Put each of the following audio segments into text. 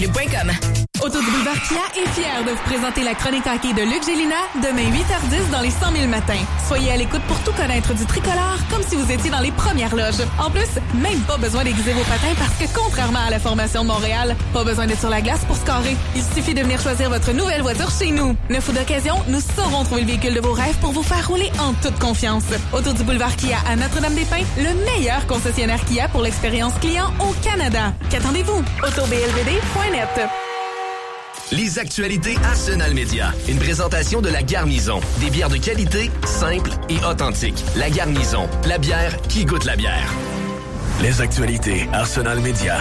Auto du Boulevard Kia est fier de vous présenter la chronique hockey de Luc Gélina demain 8h10 dans les 100 000 matins. Soyez à l'écoute pour tout connaître du tricolore comme si vous étiez dans les premières loges. En plus, même pas besoin d'aiguiser vos patins parce que contrairement à la formation de Montréal, pas besoin d'être sur la glace pour scorer. Il suffit de venir choisir votre nouvelle voiture chez nous. Neuf ou d'occasion, nous saurons trouver le véhicule de vos rêves pour vous faire rouler en toute confiance. Auto du Boulevard Kia à Notre-Dame-des-Pins, le meilleur concessionnaire Kia pour l'expérience client au Canada. Qu'attendez-vous? autoblvd.net. Les actualités Arsenal Média. Une présentation de La Garnison. Des bières de qualité, simples et authentiques. La Garnison. La bière qui goûte la bière. Les actualités Arsenal Média.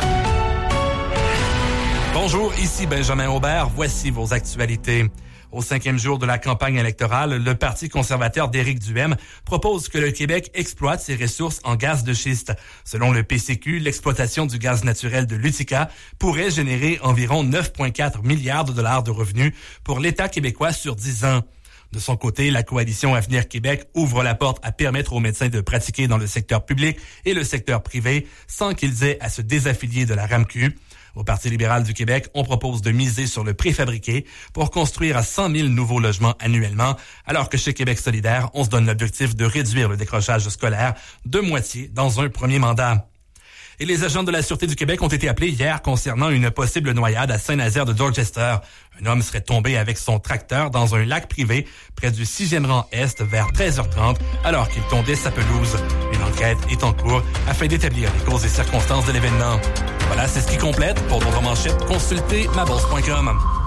Bonjour, ici Benjamin Aubert. Voici vos actualités. Au 5e jour de la campagne électorale, le Parti conservateur d'Éric Duhaime propose que le Québec exploite ses ressources en gaz de schiste. Selon le PCQ, l'exploitation du gaz naturel de l'Utica pourrait générer environ 9,4 milliards de dollars de revenus pour l'État québécois sur 10 ans. De son côté, la coalition Avenir Québec ouvre la porte à permettre aux médecins de pratiquer dans le secteur public et le secteur privé sans qu'ils aient à se désaffilier de la RAMQ. Au Parti libéral du Québec, on propose de miser sur le préfabriqué pour construire à 100 000 nouveaux logements annuellement, alors que chez Québec solidaire, on se donne l'objectif de réduire le décrochage scolaire de moitié dans un premier mandat. Et les agents de la Sûreté du Québec ont été appelés hier concernant une possible noyade à Saint-Nazaire de Dorchester. Un homme serait tombé avec son tracteur dans un lac privé près du 6e rang Est vers 13h30 alors qu'il tondait sa pelouse. Une enquête est en cours afin d'établir les causes et circonstances de l'événement. Voilà, c'est ce qui complète. Pour d'autres manchettes, consultez mabosse.com.